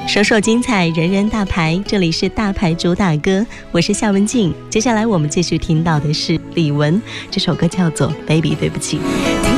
首首精彩，人人大牌，这里是大牌主打歌，我是夏文静。接下来我们继续听到的是李玟，这首歌叫做《Baby 对不起》。